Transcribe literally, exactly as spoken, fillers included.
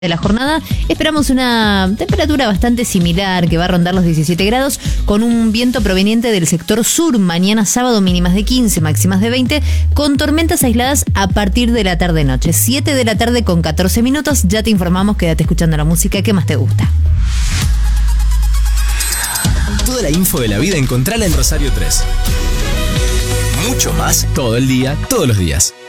de la jornada. Esperamos una temperatura bastante similar que va a rondar los diecisiete grados con un viento proveniente del sector sur. Mañana sábado mínimas de quince, máximas de veinte, con tormentas aisladas a partir de la tarde-noche. siete de la tarde con catorce minutos. Ya te informamos, quédate escuchando la música que más te gusta. Toda la info de la vida encontrala en Rosario tres. Mucho más todo el día, todos los días.